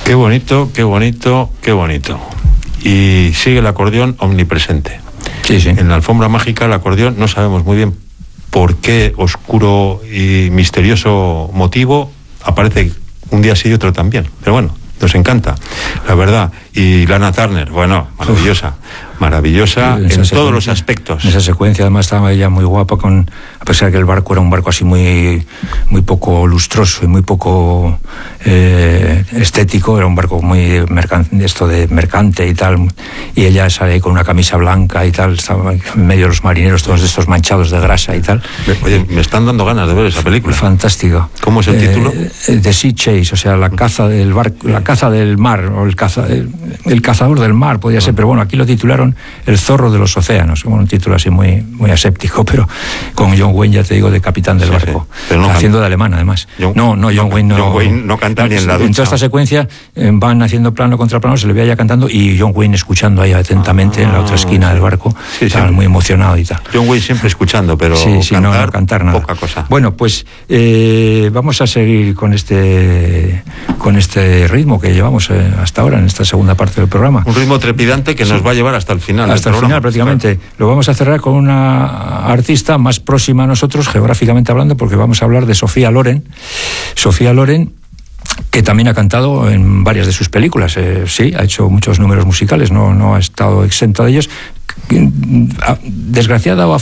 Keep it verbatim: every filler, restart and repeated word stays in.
Qué bonito, qué bonito, qué bonito. Y sigue el acordeón omnipresente. Sí, sí. En la alfombra mágica el acordeón no sabemos muy bien por qué oscuro y misterioso motivo aparece un día sí y otro también. Pero bueno, nos encanta, la verdad. Y Lana Turner, bueno, maravillosa. Maravillosa en, en todos los aspectos. En esa secuencia además estaba ella muy guapa, con, a pesar de que el barco era un barco así muy, muy poco lustroso y muy poco eh, estético, era un barco muy mercante, esto de mercante y tal, y ella sale ahí con una camisa blanca y tal, estaba en medio de los marineros todos estos manchados de grasa y tal. Oye, me están dando ganas de ver esa película. Fantástico. ¿Cómo es el eh, título? The Sea Chase, o sea, la caza del barco, la caza del mar, o el, caza, el, el cazador del mar, podría ser, pero bueno, aquí lo titularon El zorro de los océanos, un título así muy, muy aséptico, pero con John Wayne, ya te digo, de capitán del sí, barco, sí. Pero no haciendo can... de alemán, además. John, no, no, John no, Wayne no... John Wayne no canta no, ni en la ducha. En toda esta secuencia eh, van haciendo plano contra plano, se le ve allá cantando, y John Wayne escuchando ahí atentamente ah, en la otra esquina sí. del barco, sí, sí. muy emocionado y tal. John Wayne siempre escuchando, pero sí, sí, cantar, no, no cantar nada. Poca cosa. Bueno, pues eh, vamos a seguir con este, con este ritmo que llevamos eh, hasta ahora, en esta segunda parte del programa. Un ritmo trepidante que sí. nos va a llevar hasta el final. Hasta el programa. final, prácticamente. Claro. Lo vamos a cerrar con una artista más próxima a nosotros, geográficamente hablando, porque vamos a hablar de Sofía Loren. Sofía Loren, que también ha cantado en varias de sus películas. Eh, sí, ha hecho muchos números musicales, no, no ha estado exenta de ellos. Desgraciada o